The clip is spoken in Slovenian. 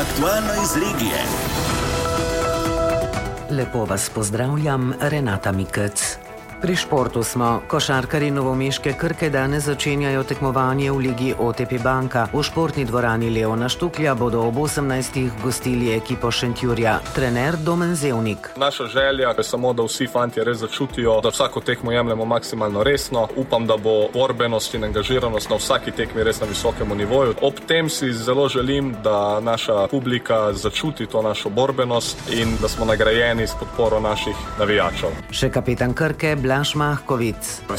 Aktualno iz regije. Lepo vas pozdravljam, Renata Mikec. Pri športu smo. Košarkarji novomeške Krke danes začenjajo tekmovanje v ligi OTP Banka. V športni dvorani Leona Štuklja bodo ob 18. gostili ekipo Šentjurja. Trener Domen Zevnik. Naša želja je samo, da vsi fantje res začutijo, da vsako tekmo jemljemo maksimalno resno. Upam, da bo borbenost in angažiranost na vsaki tekmi res na visokemu nivoju. Ob tem si zelo želim, da naša publika začuti to našo borbenost in da smo nagrajeni s podporo naših navijačev. Še kapetan Krke Blaž Mahkovic.